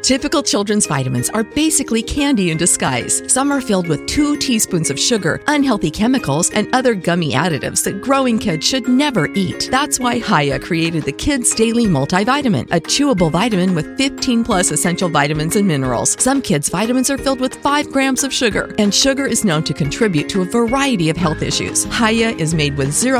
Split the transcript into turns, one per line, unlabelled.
Typical children's vitamins are basically candy in disguise. Some are filled with 2 teaspoons of sugar, unhealthy chemicals, and other gummy additives that growing kids should never eat. That's why Hiya created the Kids Daily Multivitamin, a chewable vitamin with 15 plus essential vitamins and minerals. Some kids' vitamins are filled with 5 grams of sugar, and sugar is known to contribute to a variety of health issues. Hiya is made with 0